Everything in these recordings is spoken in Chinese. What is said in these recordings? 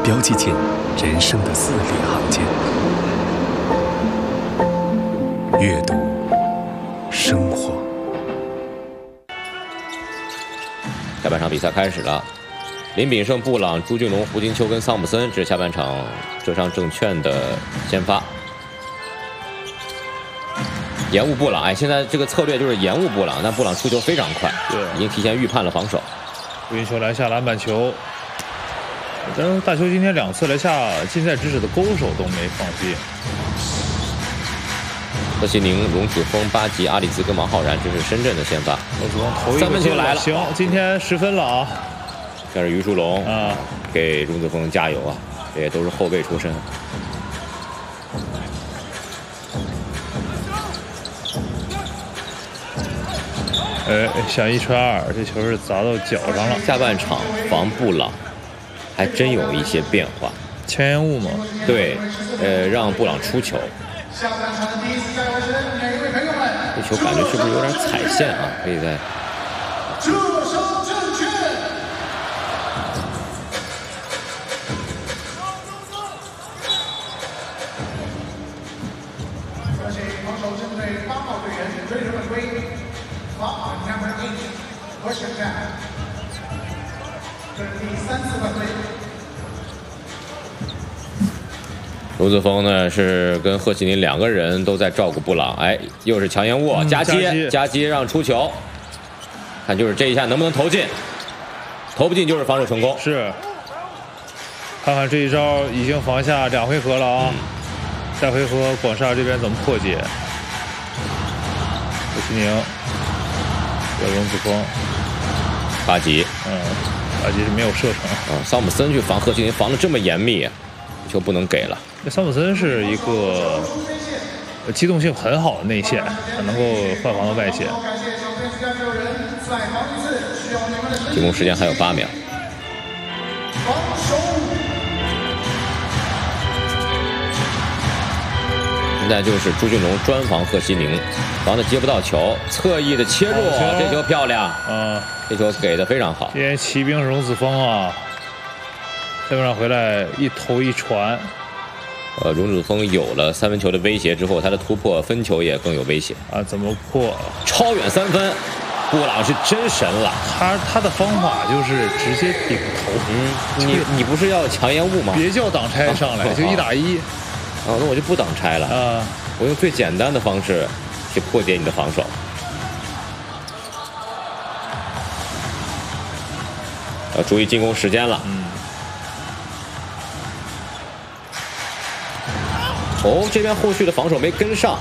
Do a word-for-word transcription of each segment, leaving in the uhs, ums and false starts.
标记间人生的字里行间，阅读生活。 下半场比赛开始了，林炳胜、布朗、朱俊龙、胡金秋跟桑普森这是下半场浙商证券的先发。延误布朗，哎，现在这个策略就是延误布朗，但布朗出球非常快， 对， 已经提前预判了防守。 胡金秋篮下篮板球。 但是大邱今天两次来下近在咫尺的勾手都没放进。 贺西宁、荣子峰、巴吉、阿里兹跟王浩然，这是深圳的先发。 荣子峰头一个三分球来了， 行，今天十分了啊！ 这是于书龙啊， 给荣子峰加油啊！这也都是后卫出身。 哎，想一传二，这球是砸到脚上了。 下半场防布朗。 还真有一些变化， 前沿误吗？ 对，呃，让布朗出球。这球感觉是不是有点踩线啊？可以在。 防守针对八号队员追人违规，罚款 number eight， 我选战。 这是第三次犯规。 卢子峰呢是跟贺西宁两个人都在照顾布朗，哎，又是强延误， 嗯、 夹接，夹接让出球，看就是这一下能不能投进，投不进就是防守成功。 是，看看这一招已经防下两回合了啊，嗯、下回合广厦这边怎么破解？贺西宁，有荣子峰， 巴吉， 嗯。 巴吉是没有射程啊，桑普森去防贺西宁，防得这么严密，球不能给了。 那桑普森是一个机动性很好的内线，能够换防到外线。 进攻时间还有八秒。现在就是朱俊龙专防贺西宁，防的接不到球，侧翼的切入，这球漂亮。 啊。 这球给的非常好。 今天骑兵是荣子峰啊，下半场回来一投一传。 呃，荣子峰有了三分球的威胁之后，他的突破分球也更有威胁啊！怎么破？ 超远三分，布朗是真神了。 他他的方法就是直接顶头。 嗯，你你不是要强延误吗？ 别叫挡拆上来，啊、就一打一。 啊，那我就不挡拆了啊！我用最简单的方式去破解你的防守。 要注意进攻时间了。 嗯。 哦，这边后续的防守没跟上，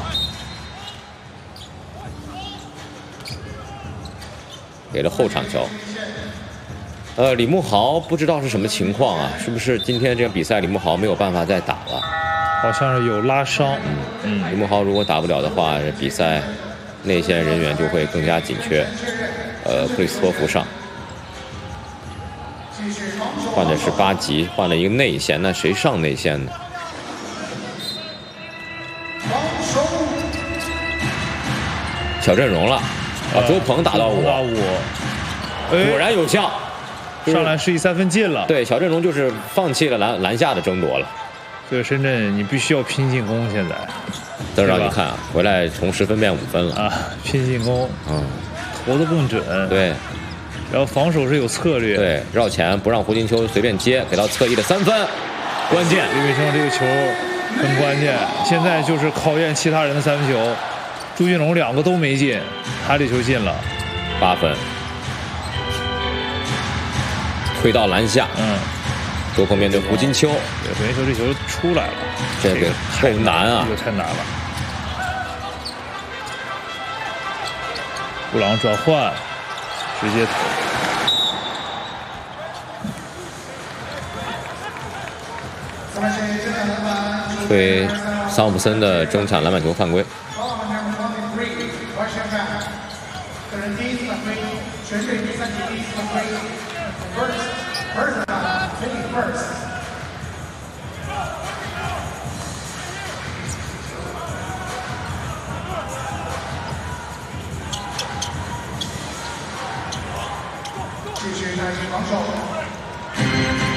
给了后场球。呃，李慕豪不知道是什么情况啊？是不是今天这个比赛李慕豪没有办法再打了？ 好像是有拉伤。 嗯嗯。李慕豪如果打不了的话，比赛内线人员就会更加紧缺。呃，克里斯托弗上。 换的是巴吉，换了一个内线，那谁上内线呢？小阵容了，啊，周鹏打到我， 我， 果然有效， 上篮示意三分进了。 对，小阵容就是放弃了篮篮下的争夺了。 所以深圳，你必须要拼进攻，现在。 邓让你看啊，回来从十分变五分了啊，拼进攻， 嗯， 投的更准。 对。 然后防守是有策略， 对，绕前不让胡金秋随便接，给到侧翼的三分，关键。 李伟生这个球很关键，现在就是考验其他人的三分球。朱俊龙两个都没进，他这球进了， 八分，推到篮下， 嗯， 周鹏面对胡金秋， 对，胡金秋这球出来了， 这个太难啊， 这个太难了。布朗转换。 直接投， 对桑普森的争抢篮板球犯规。 全队第三节第一次犯规 ，first，first，fifty first。